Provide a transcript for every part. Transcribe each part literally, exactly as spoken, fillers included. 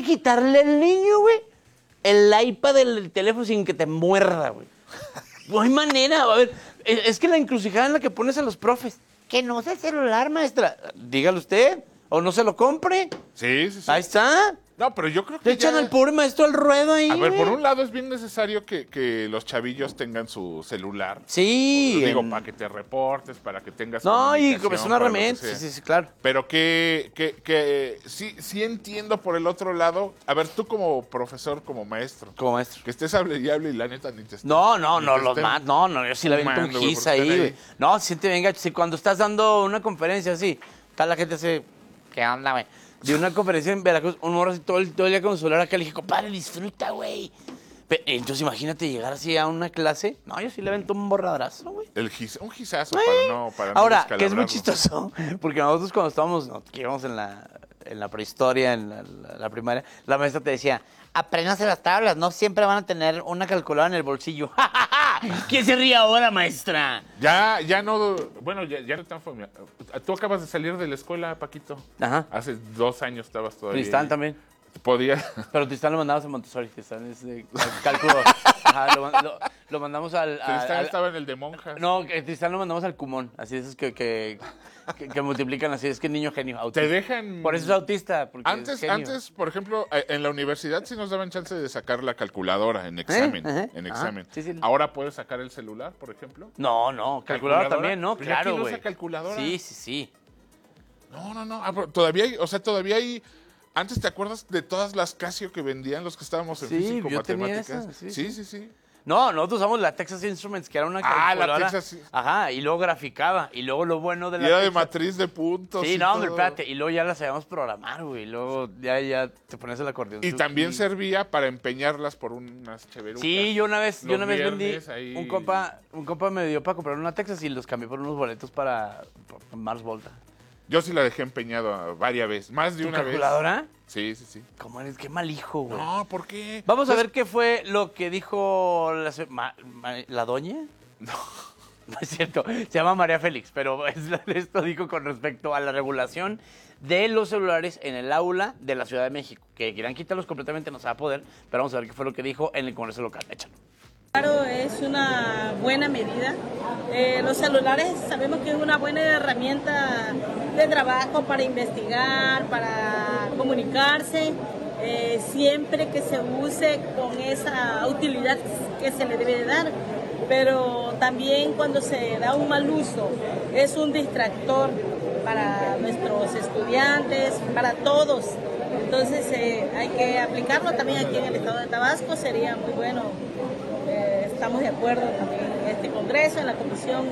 quitarle al niño, güey, el iPad del teléfono sin que te muerda, güey. No hay manera. A ver, es que la encrucijada en la que pones a los profes. Que no sea el celular, maestra. Dígalo usted. O no se lo compre. Sí, sí, sí. Ahí está. No, pero yo creo que Le echan ya... al pobre maestro al ruedo ahí, A ver, güey. por un lado es bien necesario que, que los chavillos tengan su celular. Sí. Digo, en... para que te reportes, para que tengas No, y comunicación, como es una para lo que herramienta. sea. Sí, sí, sí, claro. Pero que, que, que sí, sí entiendo por el otro lado. A ver, tú como profesor, como maestro, Como maestro. que estés hable y hable y la neta ni te estés- No, no, ni no, te los estén más. No, no, yo sí le avento un fumando, güey, gis porque ahí, están güey. No, siente venga, si cuando estás dando una conferencia así, está la gente así, ¿qué onda, güey? De una conferencia en Veracruz, un morro así todo el, todo el día con su celular acá, le dije, compadre, disfruta, güey. Pe- Entonces imagínate llegar así a una clase. No, yo sí le avento un borradrazo, güey. El gis, un gisazo Eh. para no para no Ahora, que es muy descalabrarlo. chistoso, porque nosotros cuando estábamos, no, que íbamos en la, en la prehistoria, en la, la- la primaria, la maestra te decía, apréndanse las tablas, no siempre van a tener una calculadora en el bolsillo. ¿Quién se ríe ahora, maestra? Ya, ya no, bueno, ya, ya no tan familiar. Tú acabas de salir de la escuela, Paquito. Ajá. Hace dos años estabas todavía. Tristán ahí. también. Podía. Pero Tristán lo mandamos a Montessori, Tristán es de cálculo. Ajá, lo, lo- lo mandamos al... al- Tristán al- estaba en el de monjas. no, que Tristán lo mandamos al Cumón, así esos que, que, que, que multiplican así, es que niño genio, autista. Te dejan. Por eso es autista, porque Antes, es genio. antes, por ejemplo, eh, en la universidad sí nos daban chance de sacar la calculadora en examen. ajá, en ajá, examen. sí, sí. Ahora puedes sacar el celular, por ejemplo. No, no, calculadora, también, ¿no? Pues ya Claro, quién güey. usa calculadora. Sí, sí, sí. No, no, no. ah, pero Todavía hay, o sea, todavía hay. Antes, ¿te acuerdas de todas las Casio que vendían los que estábamos en Sí, físico, yo tenía matemáticas? esas, sí, sí, sí, sí. No, nosotros usamos la Texas Instruments, que era una Ah, la calculadora. Texas- Ajá, y luego graficaba. Y luego lo bueno de Y la era de Texas- matriz de puntos. Sí, y no, hombre, todo. espérate. Y luego ya las sabíamos programar, güey. Y luego ya, ya te pones el acordeón. Y también servía para empeñarlas por unas cheverucas. Sí, yo una vez, yo Los una vez vendí, viernes ahí- un compa, un compa me dio para comprar una Texas y los cambié por unos boletos para, para Mars Volta. Yo sí la dejé empeñada varias veces, más de ¿Tu una calculadora? vez. Sí, sí, sí. ¿Cómo eres? Qué mal hijo, güey. No, ¿por qué? Vamos a Pues, ver qué fue lo que dijo la, se- ma- ma- ¿la doña. No, no es cierto. Se llama María Félix, pero es- esto dijo con respecto a la regulación de los celulares en el aula de la Ciudad de México. Que quieran quitarlos completamente, no se va a poder, pero vamos a ver qué fue lo que dijo en el Congreso local. Échalo. Claro, es una buena medida. Eh, los celulares sabemos que es una buena herramienta de trabajo para investigar, para comunicarse, eh, siempre que se use con esa utilidad que se le debe de dar. Pero también cuando se da un mal uso, es un distractor para nuestros estudiantes, para todos. Entonces eh, hay que aplicarlo también aquí en el estado de Tabasco, sería muy bueno. Eh, estamos de acuerdo también en este congreso, en la comisión.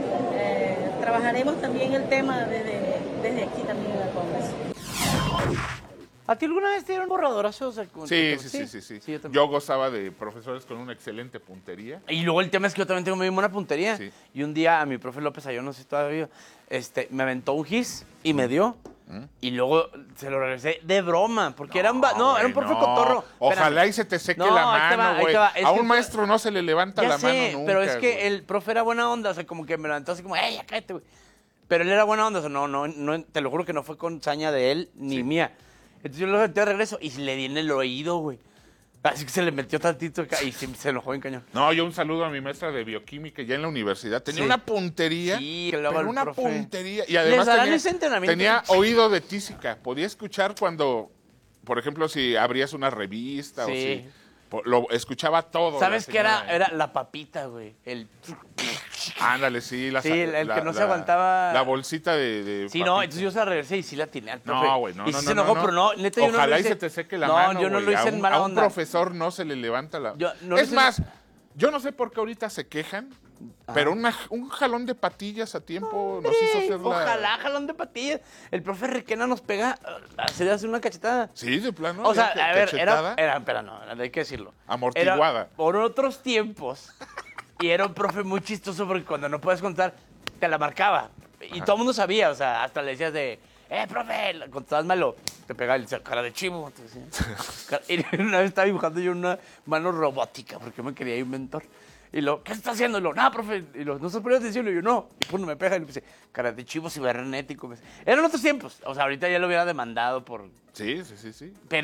Eh, trabajaremos también el tema desde, desde aquí también en el congreso. ¿A ti alguna vez te dieron borradorazo? O sea, con- Sí, sí, sí, sí, sí. yo también. Yo gozaba de profesores con una excelente puntería. Y luego el tema es que yo también tengo muy buena puntería. Sí. Y un día a mi profe López, yo no sé si todavía, este, me aventó un gis y me dio. Y luego se lo regresé de broma, porque era un, va- no, era un güey, profe no. cotorro. Ojalá Espérame. y se te seque No, la ahí te va, mano, ahí güey. te va. Es A que- un maestro no se le levanta Ya la sé, mano nunca. pero es que güey. el profe era buena onda, o sea, como que me levantó así como, ¡ey, ya cállate, güey! Pero él era buena onda, o sea, no, no, no, te lo juro que no fue con saña de él ni mía. Entonces yo lo aventé de regreso y le di en el oído, güey. Así que se le metió tantito acá y se, se enojó en cañón. No, yo un saludo a mi maestra de bioquímica ya en la universidad. Tenía Sí. una puntería. Sí, que luego pero el una profe- puntería. Y además darán tenía, ese entrenamiento? tenía oído de tísica. Podía escuchar cuando, por ejemplo, si abrías una revista o Sí. si... po- Lo escuchaba todo. ¿Sabes la qué era? señora, ¿eh? Era la papita, güey. El... Ándale, sí. La, Sí, el- el que no se aguantaba- La bolsita de, de Sí, no, papita. entonces yo se la regresé y sí la atiné al profe. No, güey, no, Y no, sí no, se no, enojó, no. pero no, neta, yo no Ojalá lo y hice. se te seque la no, mano, yo no güey. lo hice a en un, mala a un onda. profesor no se le levanta la... Yo no lo es hice- más, yo no sé por qué ahorita se quejan, pero una- un jalón de patillas a tiempo nos hizo hacer la... Ojalá, jalón de patillas. El profe Requena nos pega, uh, se le hace una cachetada. Sí, de plano. O sea, ya, a ver, era, cachetada. era, espera, no, hay que decirlo. Amortiguada. Era por otros tiempos. Y era un profe muy chistoso porque cuando no puedes contar, te la marcaba. Y todo el mundo sabía, o sea, hasta le decías de, eh, profe, contabas malo. Te pegaba y le decía, cara de chivo. te decía. Cara- Y una vez estaba dibujando yo una mano robótica porque yo me quería inventor. Y lo, ¿qué está haciendo? Y lo, no, profe. Y lo, no se pone atención. Y yo, no. Y pum, me pega y le dice, cara de chivo cibernético. Eran otros tiempos. O sea, ahorita ya lo hubiera demandado por... Sí, sí, sí, sí. Pero